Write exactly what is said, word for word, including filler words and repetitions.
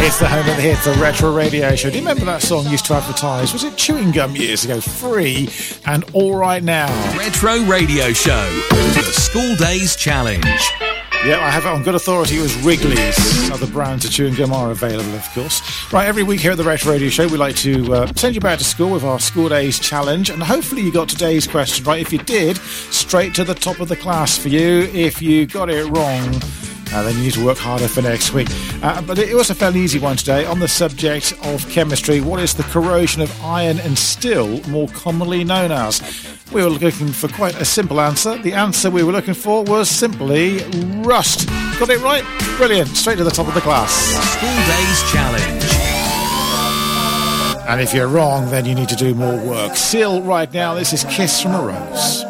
It's the home of the hits, the Retro Radio Show. Do you remember that song used to advertise? Was it chewing gum years ago? Free and all right now. Retro Radio Show, the School Days Challenge. Yeah, I have it on good authority. It was Wrigley's. Other brands of chewing gum are available, of course. Right, every week here at the Retro Radio Show, we like to uh, send you back to school with our School Days Challenge. And hopefully you got today's question right. If you did, straight to the top of the class for you. If you got it wrong, Uh, then you need to work harder for next week. Uh, but it was a fairly easy one today. On the subject of chemistry, what is the corrosion of iron and steel more commonly known as? We were looking for quite a simple answer. The answer we were looking for was simply rust. Got it right? Brilliant. Straight to the top of the class. School Days Challenge. And if you're wrong, then you need to do more work. Seal right now. This is Kiss from a Rose.